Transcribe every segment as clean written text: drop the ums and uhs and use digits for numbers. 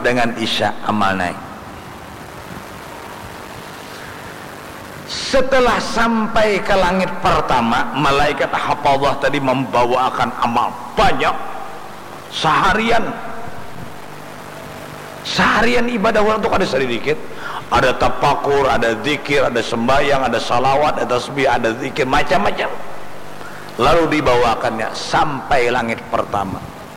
dengan isya amal naik. Setelah sampai ke langit pertama, malaikat hafadzah tadi membawakan amal banyak. Seharian ibadah orang itu ada sedikit. Ada tafakur, ada zikir, ada sembahyang, ada salawat, ada tasbih, ada zikir, macam-macam. Lalu dibawakannya sampai langit pertama.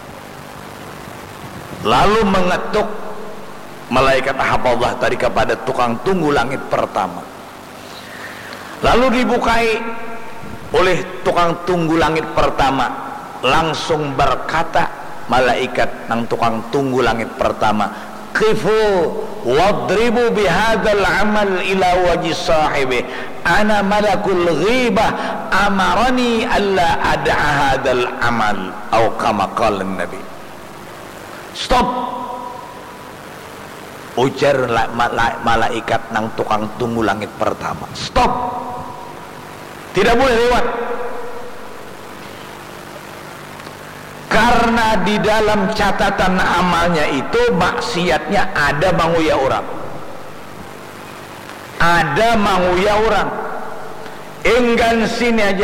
Lalu mengetuk malaikat hafadzah tadi kepada tukang tunggu langit pertama. Lalu dibukai oleh tukang tunggu langit pertama. Langsung berkata malaikat nang tukang tunggu langit pertama, qifu wadribu bihadzal amal ila wajhi sahibi ana malakul ghibah amarani alla ad'a hadzal amal atau kama qala nabi. Stop, ujar malaikat nang tukang tunggu langit pertama. Stop, tidak boleh lewat. Karena di dalam catatan amalnya itu maksiatnya ada manguya orang. Ada manguya orang. Enggan sini aja.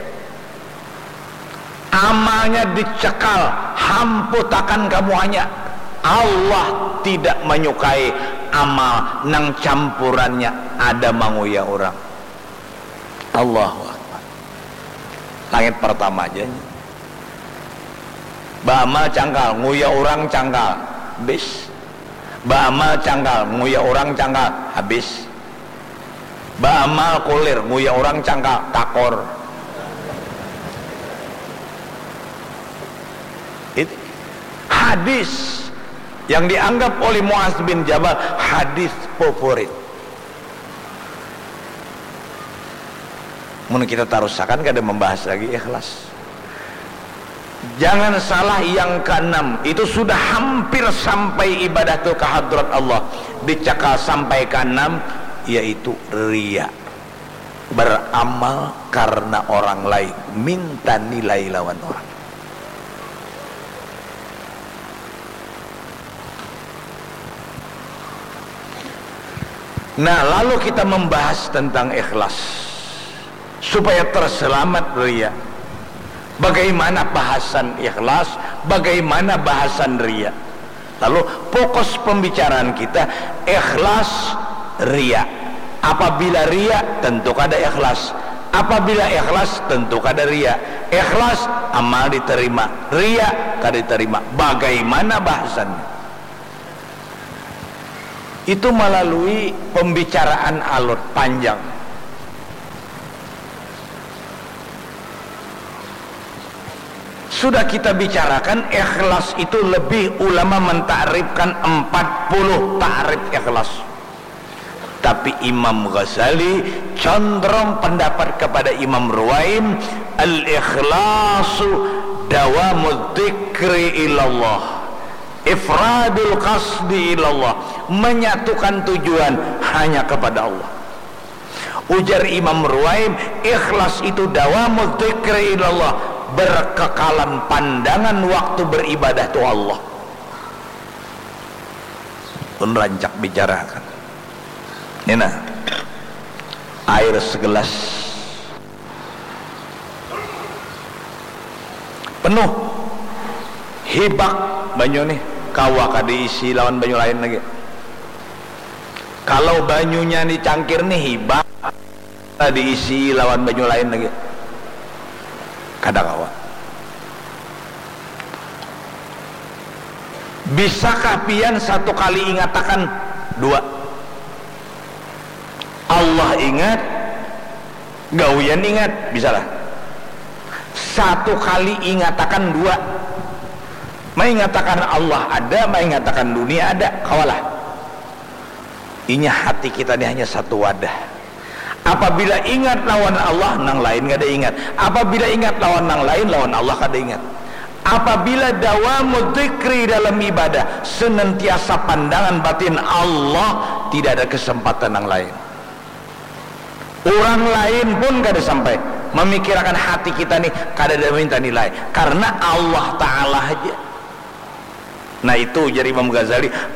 Amalnya dicekal, hamputakan kamu hanya. Allah tidak menyukai amal nang campurannya ada manguya orang. Allahu Akbar. Langit pertama aja. Ba'amal cangkal, nguya orang cangkal, habis. Ba'amal cangkal, nguya orang cangkal, habis. Ba'amal kulir, nguya orang cangkal, takor. Itu hadis yang dianggap oleh Muaz bin Jabal hadis favorit. Mungkin kita tarusakan kada membahas lagi ikhlas. Jangan salah, yang keenam itu sudah hampir sampai ibadah itu ke hadrat Allah, dicakal sampai keenam, yaitu riya, beramal karena orang lain, minta nilai lawan orang. Nah, lalu kita membahas tentang ikhlas supaya terselamat riya. Bagaimana bahasan ikhlas, bagaimana bahasan riya. Lalu fokus pembicaraan kita ikhlas, riya. Apabila riya tentu kada ikhlas. Apabila ikhlas tentu kada riya. Ikhlas amal diterima, riya kada diterima. Bagaimana bahasannya? Itu melalui pembicaraan alur panjang. Sudah kita bicarakan ikhlas itu lebih, ulama mentakrifkan 40 takrif ikhlas. Tapi Imam Ghazali condong pendapat kepada Imam Ruwaim, al-ikhlasu dawamud dzikri ilallah, ifradul qasdi ilallah, menyatukan tujuan hanya kepada Allah. Ujar Imam Ruwaim, ikhlas itu dawamud dzikri ilallah, berkekalan pandangan waktu beribadah itu Allah. Pun rancak bicarakan. Ini nah, air segelas penuh hibak banyu nih, kawa kada isi lawan banyu lain lagi. Kalau banyunya nih cangkir nih hibak, diisi lawan banyu lain lagi, kada kawa. Bisakah pian satu kali ingatakan dua? Allah ingat, gawian ingat, bisalah. Satu kali ingatakan dua, mengatakan Allah ada, mengatakan dunia ada, kawalah. Inya hati kita ini hanya satu wadah. Apabila ingat lawan Allah, nang lain gak ada ingat. Apabila ingat lawan nang lain, lawan Allah kada ingat. Apabila dawamud dzikri dalam ibadah, senantiasa pandangan batin Allah, tidak ada kesempatan nang lain. Orang lain pun kada sampai memikirkan hati kita nih, kada ada minta nilai, karena Allah Ta'ala aja. Nah itu jadi Imam Ghazali,